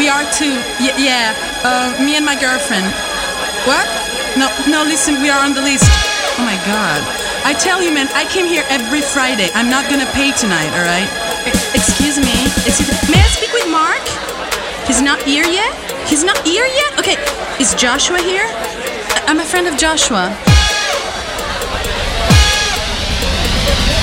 We are too. Me and my girlfriend. What? No, listen, we are on the list. Oh my God. I tell you, man, I came here every Friday. I'm not gonna pay tonight, alright? Excuse me. May I speak with Mark? He's not here yet? Okay, is Joshua here? I'm a friend of Joshua.